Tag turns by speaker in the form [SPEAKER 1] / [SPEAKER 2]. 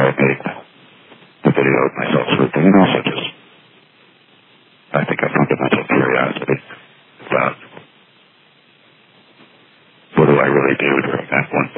[SPEAKER 1] I made the video of myself sleeping, and also just, I think, a fundamental curiosity about what do I really do during that one